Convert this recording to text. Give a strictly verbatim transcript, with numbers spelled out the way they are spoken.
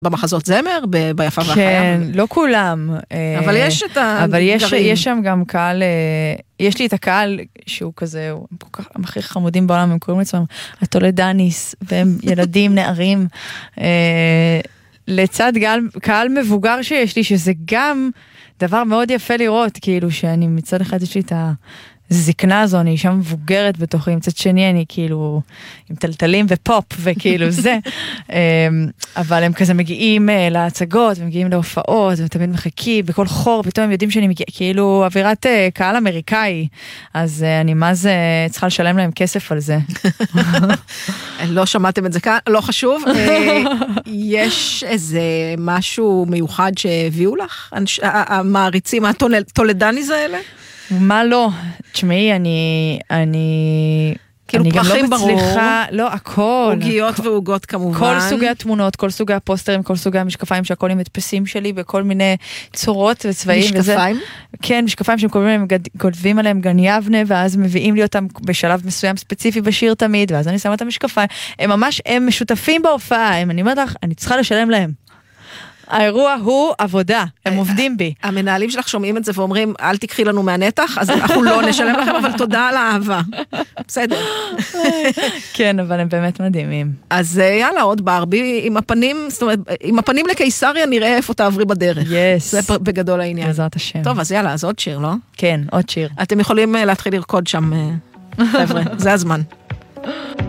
במחזות זמר, ביפה והחיה. כן, לא כולם. אבל יש את הגרעין. אבל יש שם גם קהל, יש לי את הקהל שהוא כזה, הם הכי חמודים בעולם, הם קוראים לעצמם הטולדניס, והם ילדים, נערים, לצד קהל מבוגר שיש לי, שזה גם דבר מאוד יפה לראות, כאילו שאני מצד אחד יש לי את ה... זקנה הזו, אני אישה מבוגרת בתוכי, מצד שני אני כאילו עם טלטלים ופופ וכאילו זה, אבל הם כזה מגיעים להצגות, ומגיעים להופעות, ותמיד מחכים, בכל חור, פתאום הם יודעים שאני מגיעה, כאילו אווירת קהל אמריקאי, אז אני מה זה, צריכה לשלם להם כסף על זה. לא שמעתם את זה כאן, לא חשוב, יש איזה משהו מיוחד שהביאו לך, המעריצים, הטולדניז האלה? מה לא? תשמעי, אני, אני, כאילו אני גם פרחים לא מצליחה, ברור, לא, הכל. עוגיות ועוגות כמובן. כל סוגי התמונות, כל סוגי הפוסטרים, כל סוגי המשקפיים שהכל עם הדפסים שלי, בכל מיני צורות וצבעים. משקפיים? וזה, כן, משקפיים שהם כותבים, כותבים עליהם גן יבנה, ואז מביאים לי אותם בשלב מסוים ספציפי בשיר תמיד, ואז אני שמה את המשקפיים. הם ממש, הם משותפים בהופעה, הם, אני אומרת לך, אני צריכה לשלם להם. האירוע הוא עבודה, הם עובדים בי. המנהלים שלך שומעים את זה ואומרים, אל תקחי לנו מהנתח, אז אנחנו לא נשלם לכם, אבל תודה על האהבה. בסדר. כן, אבל הם באמת מדהימים. אז יאללה, עוד ברבי, עם הפנים, זאת אומרת, עם הפנים לקיסריה נראה איפה תעברי בדרך. יס. זה בגדול העניין. בעזרת השם. טוב, אז יאללה, אז עוד שיר, לא? כן, עוד שיר. אתם יכולים להתחיל לרקוד שם, חבר'ה, זה הזמן.